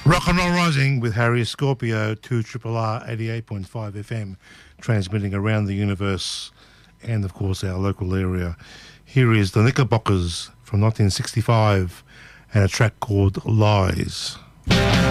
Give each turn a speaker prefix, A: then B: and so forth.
A: Rock and Roll Rising with Harry Scorpio, 2RRR 88.5 FM, transmitting around the universe and, of course, our local area. Here is the Knickerbockers from 1965 and a track called Lies.